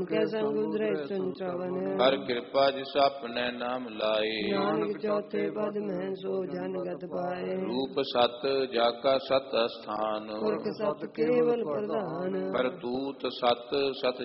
ਕੇ ਸੰਗ ਉਧਰੇ ਸੰਚਾਵਨ। ਹਰ ਕਿਰਪਾ ਜਿਸ ਆਪਨੇ ਨਾਮ ਲਾਏ। ਨਾਨਕ ਚੌਥੇ ਪਦ ਮੈਂ ਸੋ ਜਨ ਗਤ ਪਾਏ। ਰੂਪ ਸਤ ਜਾ ਕਾ ਸਤ ਅਸਥਾਨ। ਪੁਰਖ ਸਤ ਕੇਵਲ ਪ੍ਰਧਾਨ। ਕਰਤੂਤ ਸਤ ਸਤ